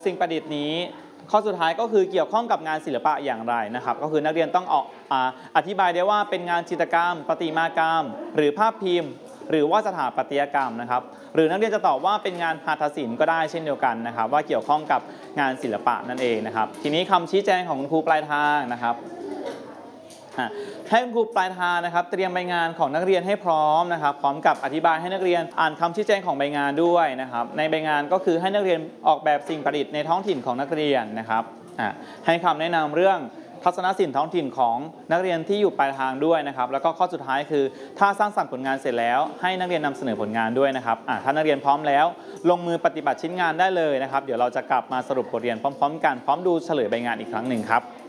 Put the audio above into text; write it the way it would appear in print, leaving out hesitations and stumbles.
สิ่งประดิษฐ์นี้ข้อสุดท้ายก็คือเกี่ยวข้องกับงานศิลปะอย่างไรนะครับก็คือนักเรียนต้องอธิบายได้ว่าเป็นงานจิตรกรรมประติมากรรมหรือภาพพิมพ์หรือว่าสถาปัตยกรรมนะครับหรือนักเรียนจะตอบว่าเป็นงานหัตถศิลป์ก็ได้เช่นเดียวกันนะครับว่าเกี่ยวข้องกับงานศิลปะนั่นเองนะครับทีนี้คำชี้แจงของคุณครูปลายทางนะครับให้คุณครูปลายทางนะครับเตรียมใบงานของนักเรียนให้พร้อมนะครับพร้อมกับอธิบายให้นักเรียนอ่านคำชี้แจงของใบงานด้วยนะครับในใบงานก็คือให้นักเรียนออกแบบสิ่งประดิษฐ์ในท้องถิ่นของนักเรียนนะครับให้คำแนะนำเรื่องทัศนศิลป์ท้องถิ่นของนักเรียนที่อยู่ปลายทางด้วยนะครับแล้วก็ข้อสุดท้ายคือถ้าสร้างสรรค์ผลงานเสร็จแล้วให้นักเรียนนำเสนอผลงานด้วยนะครับถ้านักเรียนพร้อมแล้วลงมือปฏิบัติชิ้นงานได้เลยนะครับเดี๋ยวเราจะกลับมาสรุปบทเรียนพร้อมๆกันพร้อมดูเฉลยใบงานอีกครั้งหนึ่งครับ